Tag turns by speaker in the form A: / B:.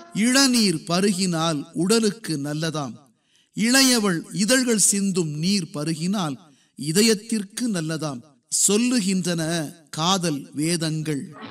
A: இளநீர் பருகினால் உடலுக்கு நல்லதாம். இளையவள் இதழ்கள் சிந்தும் நீர் பருகினால் இதயத்திற்கு நல்லதாம் சொல்லுகின்றன காதல் வேதங்கள்.